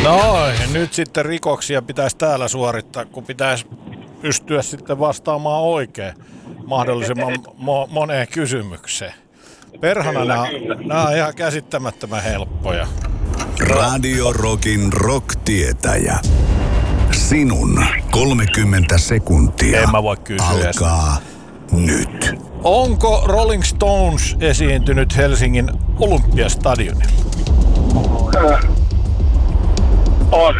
No, nyt sitten rikoksia pitäisi täällä suorittaa, kun pitäisi pystyä sitten vastaamaan oikein mahdollisimman moneen kysymykseen. Perhana, nämä on ihan käsittämättömän helppoja. Radio Rockin rock-tietäjä. Sinun 30 sekuntia en mä voi kysyä alkaa nyt. Onko Rolling Stones esiintynyt Helsingin Olympiastadionilla? On.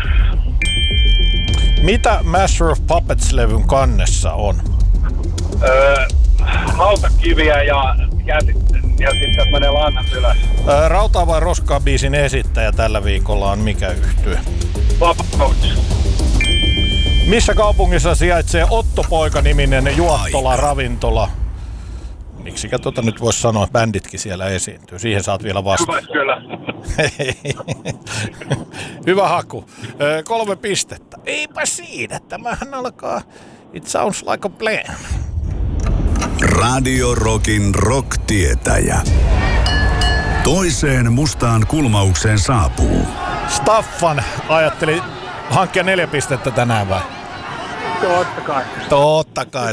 Mitä Master of Puppets-levyn kannessa on? Hautakiviä ja sitten menee langat ylös. Rautaa vai roskaa -biisin esittäjä tällä viikolla on mikä yhtye? Vapaus. Missä kaupungissa sijaitsee Otto-poika-niminen juottola-ravintola? Miksikä nyt voisi sanoa, bänditkin siellä esiintyy. Siihen saat vielä vastaan. Kyllä. Hyvä haku. 3 pistettä. Eipä siinä. Tämähän alkaa It Sounds Like a Plan. Radio Rockin rock-tietäjä. Toiseen mustaan kulmaukseen saapuu Staffan ajatteli hankkia 4 pistettä tänään vai? Totta kai. Totta kai.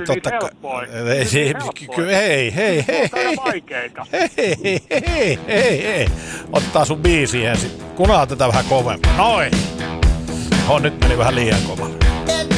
Hei. Ottaa sun biisi ensin. Kunaa tätä vähän kovempaa. Noin. Nyt meni vähän liian kova.